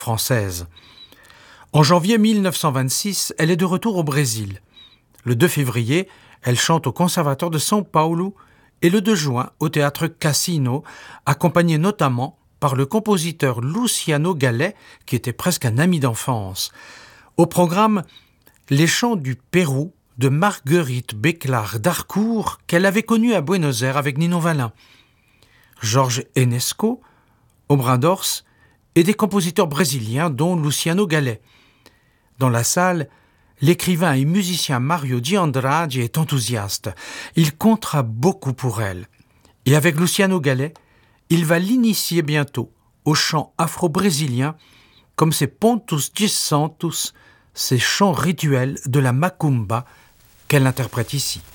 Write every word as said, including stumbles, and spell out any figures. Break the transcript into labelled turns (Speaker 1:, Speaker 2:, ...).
Speaker 1: française. En janvier mille neuf cent vingt-six, elle est de retour au Brésil. Le deux février, elle chante au Conservatoire de São Paulo et le deux juin au théâtre Cassino, accompagnée notamment par le compositeur Luciano Gallet, qui était presque un ami d'enfance. Au programme, les chants du Pérou de Marguerite Béclar d'Harcourt, qu'elle avait connue à Buenos Aires avec Nino Vallin. Jorge Enesco, Obradors et des compositeurs brésiliens dont Luciano Gallet. Dans la salle, l'écrivain et musicien Mario de Andrade est enthousiaste. Il comptera beaucoup pour elle. Et avec Luciano Gallet, il va l'initier bientôt au chant afro-brésilien comme ses pontos de santos, ces chants rituels de la macumba qu'elle interprète ici.